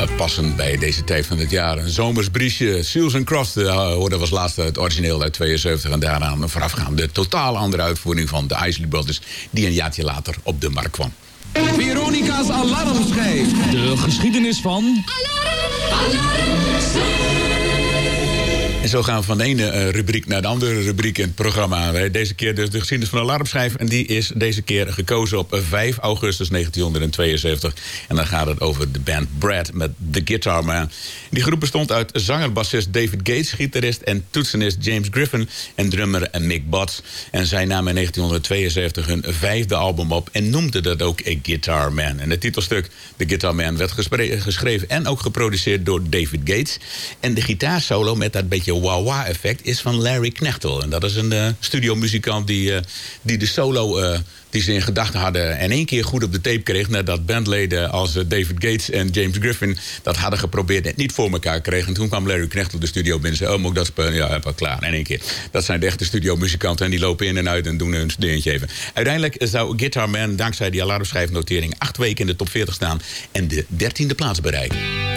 Passend bij deze tijd van het jaar. Een zomers briesje. Seals and Crofts hoorde was laatst het origineel uit 72. En daaraan voorafgaande totaal andere uitvoering van de Isley Brothers, die een jaartje later op de markt kwam. Veronica's Alarmschijf. De geschiedenis van... En zo gaan we van de ene rubriek naar de andere rubriek in het programma. Deze keer dus de geschiedenis van de alarmschijf. En die is deze keer gekozen op 5 augustus 1972. En dan gaat het over de band Brad met The Guitar Man. Die groep bestond uit zanger-bassist David Gates, gitarist en toetsenist James Griffin en drummer Mick Botts. En zij namen in 1972 hun 5e album op en noemden dat ook A Guitar Man. En het titelstuk The Guitar Man werd geschreven en ook geproduceerd door David Gates. En de gitaarsolo met dat beetje wah-wah-effect is van Larry Knechtel. En dat is een studiomuzikant die de solo die ze in gedachten hadden en 1 keer goed op de tape kreeg, nadat bandleden als David Gates en James Griffin dat hadden geprobeerd en het niet voor elkaar kregen. En toen kwam Larry Knechtel de studio binnen en zei, moet ik dat spelen? Ja, wel klaar. En 1 keer. Dat zijn de echte studiomuzikanten en die lopen in en uit en doen hun dingetje even. Uiteindelijk zou Guitar Man dankzij die alarmschijfnotering 8 weken in de top 40 staan en de 13e plaats bereiken.